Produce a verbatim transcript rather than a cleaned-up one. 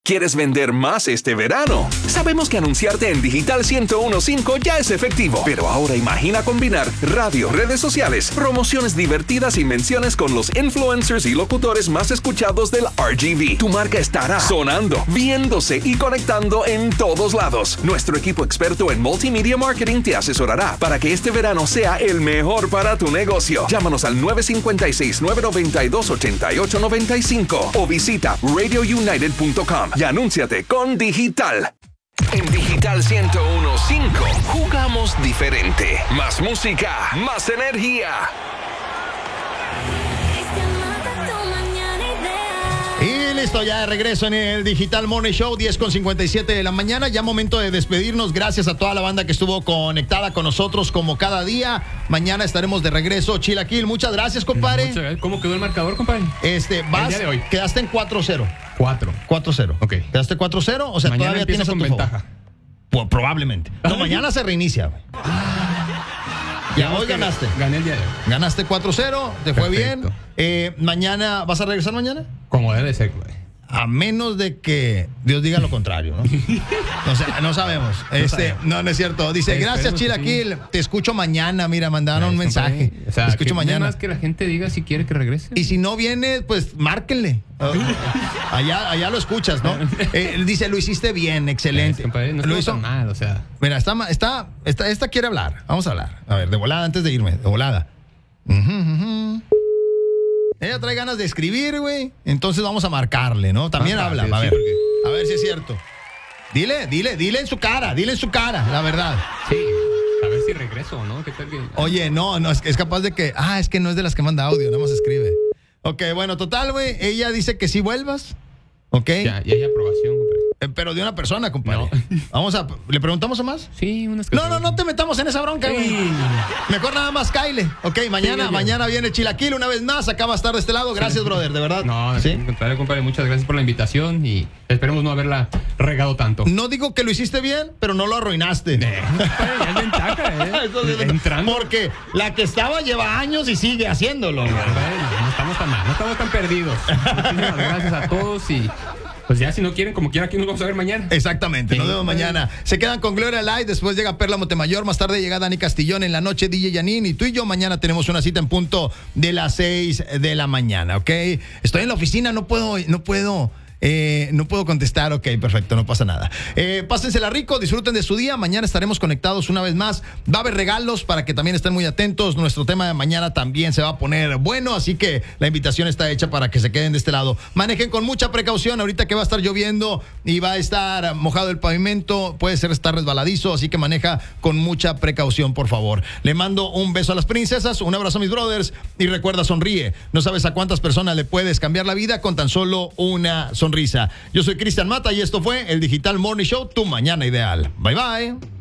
¿Quieres vender más este verano? Sabemos que anunciarte en Digital ciento uno punto cinco ya es efectivo, pero ahora imagina combinar radio, redes sociales, promociones divertidas y menciones con los influencers y locutores más escuchados del R G V. Tu marca estará sonando, viéndose y conectando en todos lados. Nuestro equipo experto en multimedia marketing te asesorará para que este verano sea el mejor para tu negocio. Llámanos al nueve cinco seis, nueve nueve dos, ocho ocho nueve cinco o visita radio united punto com. Y anúnciate con Digital. En Digital ciento uno punto cinco jugamos diferente. Más música, más energía. Y listo, ya de regreso en el Digital Morning Show, diez con cincuenta y siete de la mañana. Ya momento de despedirnos. Gracias a toda la banda que estuvo conectada con nosotros como cada día. Mañana estaremos de regreso. Chilaquil, muchas gracias, compadre. Muchas gracias. ¿Cómo quedó el marcador, compadre? Este, vas, el día de hoy. Quedaste en cuatro cero. cuatro. cuatro cero. Ok. ¿Quedaste cuatro cero? O sea, mañana todavía tienes a tu con ventaja. favor. Pues, probablemente. No, mañana se reinicia, güey. Ya hoy ganaste. Gané el día de hoy. Ganaste cuatro cero, te fue Perfecto. bien. Eh, mañana, ¿vas a regresar mañana? Como debe ser, güey. A menos de que Dios diga lo contrario, ¿no? No, sé, no sabemos. Este, no, no es cierto. Dice, Eh, gracias, esperemos que Chilaquil. Te escucho mañana. Mira, mandaron un Gracias, mensaje. compadre. O sea, te escucho que, mañana. nada más que la gente diga si quiere que regrese. Y si no viene, pues márquenle. allá, allá lo escuchas, ¿no? Eh, dice, lo hiciste bien, excelente. Gracias, compadre. No lo estuvo hizo tan mal, o sea. Mira, está, está, está, esta quiere hablar. Vamos a hablar. A ver, de volada, antes de irme, de volada. Uh-huh, uh-huh. Ella trae ganas de escribir, güey. Entonces vamos a marcarle, ¿no? También Ah, habla. sí, A ver, sí, porque... a ver si es cierto. Dile, dile, dile en su cara, dile en su cara, la verdad. Sí, a ver si regreso o no. ¿Qué tal que... Oye, no, no, es, es capaz de que... Ah, es que no es de las que manda audio, nada más escribe. Ok, bueno, total, güey. Ella dice que sí vuelvas. Ok. Ya, ya hay aprobación, compadre. Eh, pero de una persona, compadre. No. Vamos a... ¿Le preguntamos a más? Sí, unas que... No, no, no te metamos en esa bronca, güey. Sí. Mejor nada más Kyle. Ok, mañana, Sí, mañana viene Chilaquil una vez más. Acá va a estar de este lado. Gracias, brother, de verdad. No, ¿Sí? al contrario, compadre, muchas gracias por la invitación y esperemos no haberla regado tanto. No digo que lo hiciste bien, pero no lo arruinaste. Eh, compadre, ya es ventaja, ¿eh? Eso sí, Entrando. porque la que estaba lleva años y sigue haciéndolo. güey. Compadre, no estamos tan mal, no estamos tan perdidos. Muchísimas gracias a todos y pues ya si no quieren, como quiera, aquí nos vamos a ver mañana. Exactamente, Sí. nos vemos mañana. Se quedan con Gloria Light, después llega Perla Montemayor, más tarde llega Dani Castillón, en la noche D J Janine y tú y yo mañana tenemos una cita en punto de las seis de la mañana, ¿ok? Estoy en la oficina, no puedo, no puedo... Eh, no puedo contestar, ok, perfecto, no pasa nada. Eh, pásensela rico, disfruten de su día. Mañana estaremos conectados una vez más. Va a haber regalos para que también estén muy atentos. Nuestro tema de mañana también se va a poner bueno, así que la invitación está hecha para que se queden de este lado. Manejen con mucha precaución ahorita que va a estar lloviendo y va a estar mojado el pavimento. Puede ser estar resbaladizo, así que maneja con mucha precaución, por favor. Le mando un beso a las princesas, un abrazo a mis brothers y recuerda, sonríe. No sabes a cuántas personas le puedes cambiar la vida con tan solo una sonrisa. Yo soy Cristian Mata y esto fue el Digital Morning Show, tu mañana ideal. Bye bye.